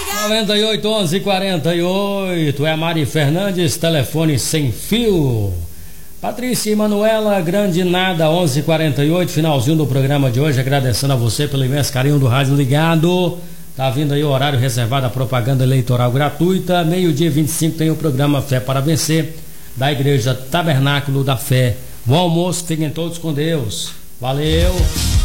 98 11 48. É a Mari Fernandes, telefone sem fio. Patrícia e Manuela, grande nada, 11:48, finalzinho do programa de hoje, agradecendo a você pelo imenso carinho do rádio ligado. Tá vindo aí o horário reservado à propaganda eleitoral gratuita. Meio-dia 25 tem o programa Fé para Vencer, da Igreja Tabernáculo da Fé. Bom almoço, fiquem todos com Deus. Valeu!